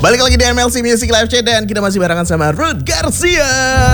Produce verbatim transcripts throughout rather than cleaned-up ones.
Balik lagi di M L C Music Live Chat dan kita masih barengan sama Ruth Garcia.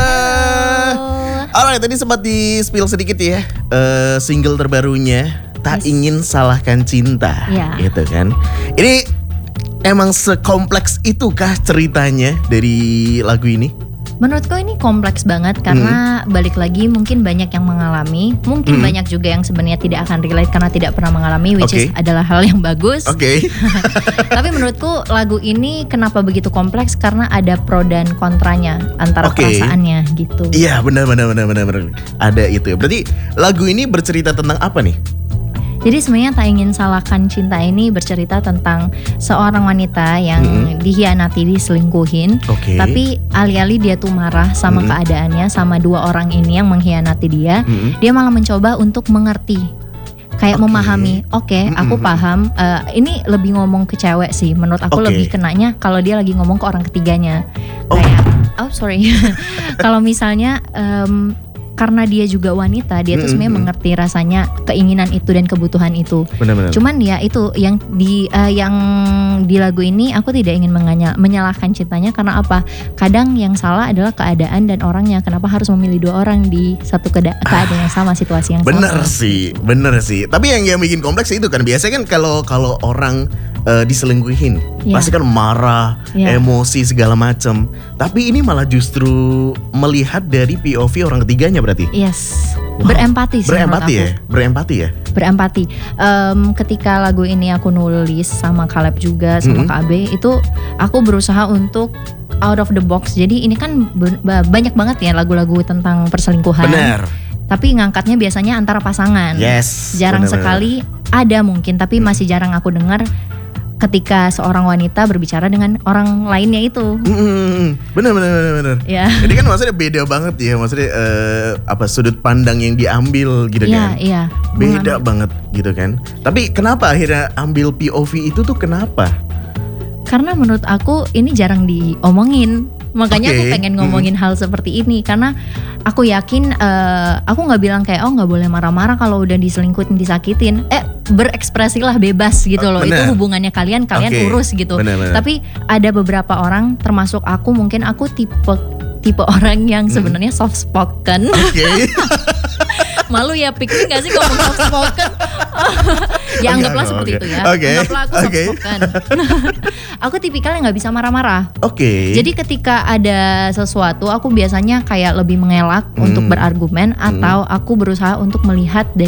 Alright, tadi sempat di spill sedikit ya uh, single terbarunya Tak yes. Ingin Salahkan Cinta, ya. Gitu kan. Ini emang sekompleks itukah ceritanya dari lagu ini? Menurutku ini kompleks banget karena hmm. balik lagi mungkin banyak yang mengalami, mungkin hmm. banyak juga yang sebenarnya tidak akan relate karena tidak pernah mengalami, which okay. is adalah hal yang bagus. Oke. Okay. Tapi menurutku lagu ini kenapa begitu kompleks karena ada pro dan kontranya antara okay. perasaannya gitu. Iya benar benar benar benar benar. Ada itu. Berarti lagu ini bercerita tentang apa nih? Jadi sebenarnya Tak Ingin Salahkan Cinta ini bercerita tentang seorang wanita yang mm-hmm. dihianati, diselingkuhin. Okay. Tapi alih-alih dia tuh marah sama mm-hmm. keadaannya, sama dua orang ini yang mengkhianati dia, mm-hmm. dia malah mencoba untuk mengerti. Kayak okay. memahami, oke okay, mm-hmm. aku paham, uh, ini lebih ngomong ke cewek sih. Menurut aku okay. lebih kenanya kalau dia lagi ngomong ke orang ketiganya. Oh. Kayak, oh sorry, kalau misalnya... Um, karena dia juga wanita, dia mm-hmm. tuh sebenarnya mengerti rasanya keinginan itu dan kebutuhan itu. Benar-benar. Cuman ya itu yang di uh, yang di lagu ini aku tidak ingin menganya, menyalahkan cintanya karena apa? Kadang yang salah adalah keadaan dan orangnya. Kenapa harus memilih dua orang di satu keada- keadaan yang sama, situasi yang bener sama? Bener sih, bener sih. Tapi yang yang bikin kompleks itu kan biasanya kan kalau kalau orang uh, diselingkuhin, yeah. pasti kan marah, yeah. emosi segala macam. Tapi ini malah justru melihat dari P O V orang ketiganya. Berarti. Yes, wow. berempati sih. Berempati ya, berempati ya. Berempati. Um, ketika lagu ini aku nulis sama Caleb juga, sama mm-hmm. Kak Abe, itu aku berusaha untuk out of the box. Jadi ini kan banyak banget ya lagu-lagu tentang perselingkuhan. Benar. Tapi ngangkatnya biasanya antara pasangan. Yes. Jarang bener, sekali bener. ada mungkin, tapi masih jarang aku dengar ketika seorang wanita berbicara dengan orang lainnya itu. Mm-hmm. Bener bener bener bener. Ya. Jadi kan maksudnya beda banget ya, maksudnya uh, apa sudut pandang yang diambil gitu ya, kan. Iya. Beda Mengambil. banget gitu kan. Tapi kenapa akhirnya ambil P O V itu tuh kenapa? Karena menurut aku ini jarang diomongin. Makanya okay. aku pengen ngomongin hmm. hal seperti ini karena aku yakin uh, aku nggak bilang kayak oh nggak boleh marah-marah kalau udah diselingkuhin, disakitin. Eh berekspresilah bebas gitu loh. Bener. Itu hubungannya kalian kalian okay. urus gitu. Bener, bener. Tapi ada beberapa orang termasuk aku, mungkin aku tipe tipe orang yang sebenarnya hmm. soft spoken. Okay. Malu ya pikir gak sih ngomong soft spoken? Ya anggaplah okay, seperti okay. itu ya. Okay. Anggaplah aku soft okay. spoken. Aku tipikal yang gak bisa marah-marah. Oke. Okay. Jadi ketika ada sesuatu, aku biasanya kayak lebih mengelak hmm. untuk berargumen atau hmm. aku berusaha untuk melihat dari